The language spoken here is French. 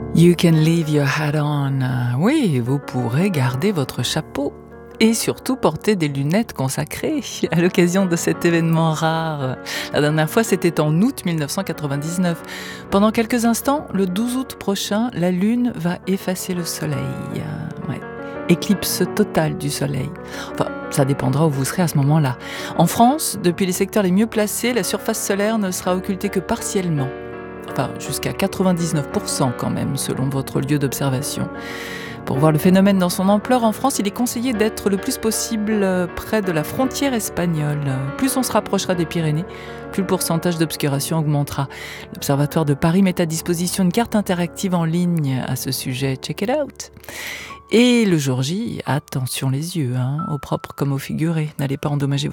You can leave your hat on. Oui, vous pourrez garder votre chapeau et surtout porter des lunettes consacrées à l'occasion de cet événement rare. La dernière fois, c'était en août 1999. Pendant quelques instants, le 12 août prochain, la Lune va effacer le Soleil. Ouais. Éclipse totale du Soleil. Enfin, ça dépendra où vous serez à ce moment-là. En France, depuis les secteurs les mieux placés, la surface solaire ne sera occultée que partiellement. Enfin, jusqu'à 99% quand même, selon votre lieu d'observation. Pour voir le phénomène dans son ampleur, en France, il est conseillé d'être le plus possible près de la frontière espagnole. Plus on se rapprochera des Pyrénées, plus le pourcentage d'obscuration augmentera. L'Observatoire de Paris met à disposition une carte interactive en ligne à ce sujet. Check it out! Et le jour J, attention les yeux, au propre comme au figuré. N'allez pas endommager